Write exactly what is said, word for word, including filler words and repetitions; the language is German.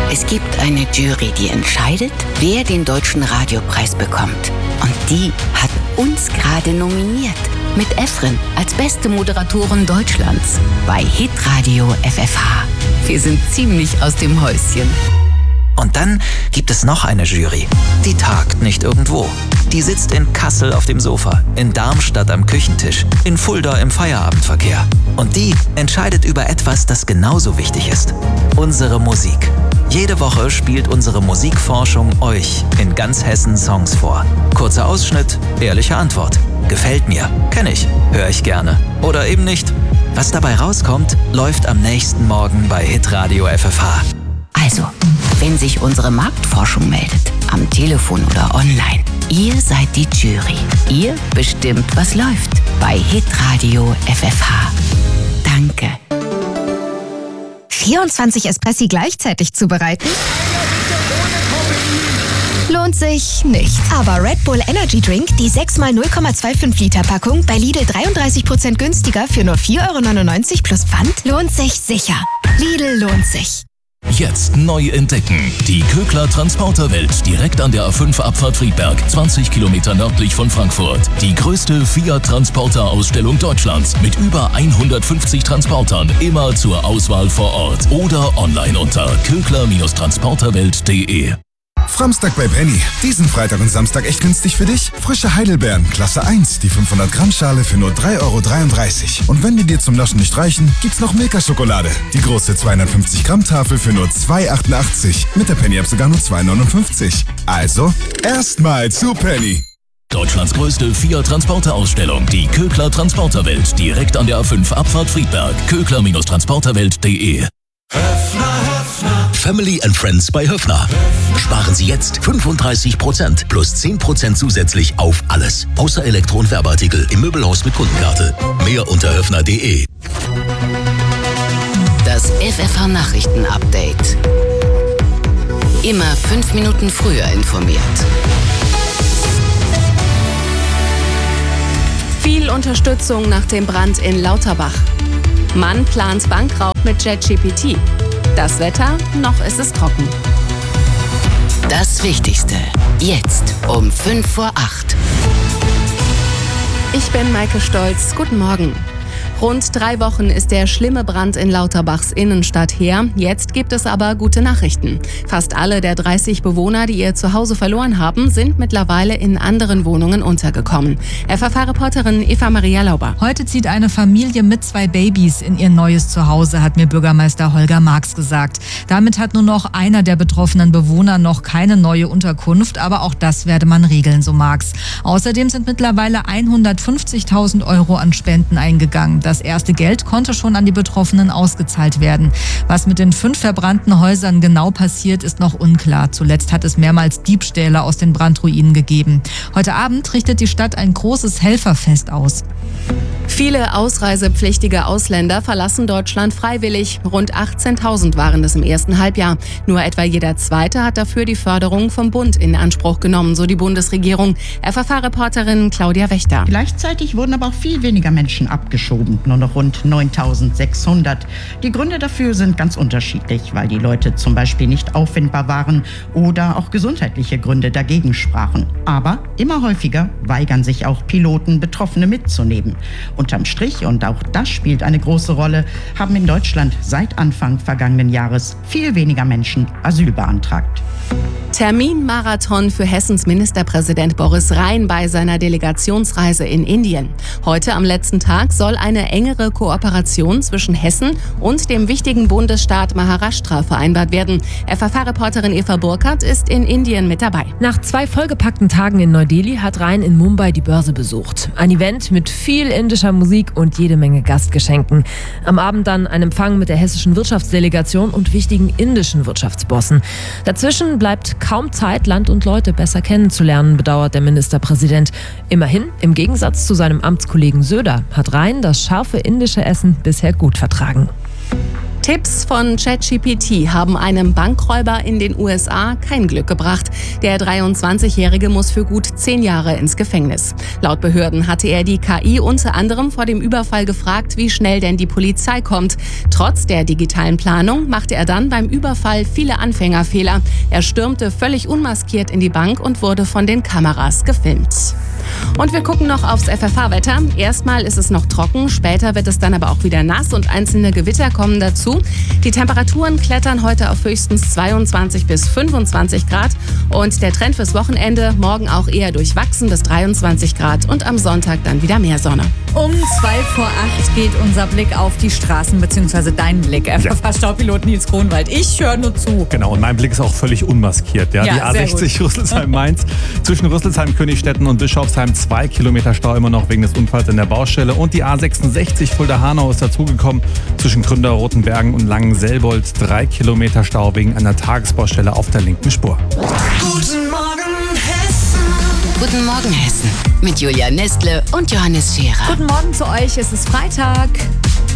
Es gibt eine Jury, die entscheidet, wer den Deutschen Radiopreis bekommt. Und die hat uns gerade nominiert. Mit Efren als beste Moderatorin Deutschlands bei Hitradio F F H. Wir sind ziemlich aus dem Häuschen. Und dann gibt es noch eine Jury. Die tagt nicht irgendwo. Die sitzt in Kassel auf dem Sofa, in Darmstadt am Küchentisch, in Fulda im Feierabendverkehr. Und die entscheidet über etwas, das genauso wichtig ist. Unsere Musik. Jede Woche spielt unsere Musikforschung euch in ganz Hessen Songs vor. Kurzer Ausschnitt, ehrliche Antwort. Gefällt mir, kenne ich, höre ich gerne. Oder eben nicht. Was dabei rauskommt, läuft am nächsten Morgen bei Hitradio F F H. Also, wenn sich unsere Marktforschung meldet, am Telefon oder online, ihr seid die Jury. Ihr bestimmt, was läuft bei Hitradio F F H. Danke. vierundzwanzig Espressi gleichzeitig zubereiten? Lohnt sich nicht. Aber Red Bull Energy Drink, die sechs mal null Komma fünfundzwanzig Liter Packung, bei Lidl dreiunddreißig Prozent günstiger für nur vier Euro neunundneunzig plus Pfand, lohnt sich sicher. Lidl lohnt sich. Jetzt neu entdecken. Die Kögler Transporterwelt direkt an der A fünf Abfahrt Friedberg, zwanzig Kilometer nördlich von Frankfurt. Die größte Fiat-Transporter-Ausstellung Deutschlands mit über hundertfünfzig Transportern, immer zur Auswahl vor Ort oder online unter kögler transporterwelt punkt de. Framstag bei Penny. Diesen Freitag und Samstag echt günstig für dich. Frische Heidelbeeren, Klasse eins, die fünfhundert Gramm Schale für nur drei Euro dreiunddreißig. Und wenn die dir zum Naschen nicht reichen, gibt's noch Milka-Schokolade. Die große zweihundertfünfzig Gramm Tafel für nur zwei Euro achtundachtzig. Mit der Penny-App sogar nur zwei Euro neunundfünfzig. Also, erstmal zu Penny. Deutschlands größte Fiat-Transporter-Ausstellung, die Kögler Transporterwelt, direkt an der A fünf Abfahrt Friedberg. kögler transporterwelt punkt de. Höffner, Höffner. Family and Friends bei Höffner. Sparen Sie jetzt fünfunddreißig Prozent plus zehn Prozent zusätzlich auf alles. Außer Elektro- und Werbeartikel im Möbelhaus mit Kundenkarte. Mehr unter höffner punkt de. Das F F H-Nachrichten-Update. Immer fünf Minuten früher informiert. Viel Unterstützung nach dem Brand in Lauterbach. Mann plant Bankraub mit ChatGPT. Das Wetter, noch ist es trocken. Das Wichtigste, jetzt um fünf vor acht. Ich bin Maike Stolz. Guten Morgen. Rund drei Wochen ist der schlimme Brand in Lauterbachs Innenstadt her. Jetzt gibt es aber gute Nachrichten. Fast alle der dreißig Bewohner, die ihr Zuhause verloren haben, sind mittlerweile in anderen Wohnungen untergekommen. F F H-Reporterin Eva Maria Lauber. Heute zieht eine Familie mit zwei Babys in ihr neues Zuhause, hat mir Bürgermeister Holger Marx gesagt. Damit hat nur noch einer der betroffenen Bewohner noch keine neue Unterkunft, aber auch das werde man regeln, so Marx. Außerdem sind mittlerweile hundertfünfzigtausend Euro an Spenden eingegangen. Das erste Geld konnte schon an die Betroffenen ausgezahlt werden. Was mit den fünf verbrannten Häusern genau passiert, ist noch unklar. Zuletzt hat es mehrmals Diebstähle aus den Brandruinen gegeben. Heute Abend richtet die Stadt ein großes Helferfest aus. Viele ausreisepflichtige Ausländer verlassen Deutschland freiwillig. Rund achtzehntausend waren es im ersten Halbjahr. Nur etwa jeder Zweite hat dafür die Förderung vom Bund in Anspruch genommen, so die Bundesregierung. F F H-Reporterin Claudia Wächter. Gleichzeitig wurden aber auch viel weniger Menschen abgeschoben, nur noch rund neuntausendsechshundert. Die Gründe dafür sind ganz unterschiedlich, weil die Leute zum Beispiel nicht auffindbar waren oder auch gesundheitliche Gründe dagegen sprachen. Aber immer häufiger weigern sich auch Piloten, Betroffene mitzunehmen. Unterm Strich, und auch das spielt eine große Rolle, haben in Deutschland seit Anfang vergangenen Jahres viel weniger Menschen Asyl beantragt. Terminmarathon für Hessens Ministerpräsident Boris Rhein bei seiner Delegationsreise in Indien. Heute am letzten Tag soll eine engere Kooperation zwischen Hessen und dem wichtigen Bundesstaat Maharashtra vereinbart werden. F F H-Reporterin Eva Burkhardt ist in Indien mit dabei. Nach zwei vollgepackten Tagen in Neu-Delhi hat Rhein in Mumbai die Börse besucht. Ein Event mit viel indischer Musik und jede Menge Gastgeschenken. Am Abend dann ein Empfang mit der hessischen Wirtschaftsdelegation und wichtigen indischen Wirtschaftsbossen. Dazwischen bleibt kaum Zeit, Land und Leute besser kennenzulernen, bedauert der Ministerpräsident. Immerhin, im Gegensatz zu seinem Amtskollegen Söder, hat Rhein das scharfe indische Essen bisher gut vertragen. Tipps von ChatGPT haben einem Bankräuber in den U S A kein Glück gebracht. Der dreiundzwanzigjährige muss für gut zehn Jahre ins Gefängnis. Laut Behörden hatte er die K I unter anderem vor dem Überfall gefragt, wie schnell denn die Polizei kommt. Trotz der digitalen Planung machte er dann beim Überfall viele Anfängerfehler. Er stürmte völlig unmaskiert in die Bank und wurde von den Kameras gefilmt. Und wir gucken noch aufs F F H-Wetter. Erstmal ist es noch trocken, später wird es dann aber auch wieder nass und einzelne Gewitter kommen dazu. Die Temperaturen klettern heute auf höchstens zweiundzwanzig bis fünfundzwanzig Grad und der Trend fürs Wochenende morgen auch eher durchwachsen bis dreiundzwanzig Grad und am Sonntag dann wieder mehr Sonne. Um zwei vor acht geht unser Blick auf die Straßen, beziehungsweise dein Blick, F F H-Staubpilot Nils Kronwald. Ich höre nur zu. Genau, und mein Blick ist auch völlig unmaskiert. Ja, Ja, die A sehr sechzig Rüsselsheim-Mainz. Zwischen Rüsselsheim, Königstetten und Bischofsheim zwei Kilometer Stau immer noch wegen des Unfalls in der Baustelle. Und die A sechsundsechzig Fulda-Hanau ist dazugekommen. Zwischen Gründer, Rotenbergen und Langen-Selbold drei Kilometer Stau wegen einer Tagesbaustelle auf der linken Spur. Guten Morgen, Hessen. Guten Morgen, Hessen. Mit Julia Nestle und Johannes Scherer. Guten Morgen zu euch, es ist Freitag.